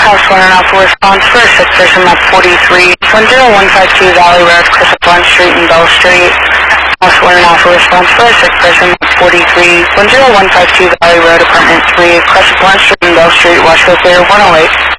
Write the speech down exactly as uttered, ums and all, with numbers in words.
House one and alpha response for a sick person at forty-three, one zero one five two Valley Road, Crystal Blunt Street and Bell Street. House one and alpha response for a sick person at forty-three, one zero one five two Valley Road, Apartment three, Crystal Blunt Street and Bell Street, Washington Clear one oh eight.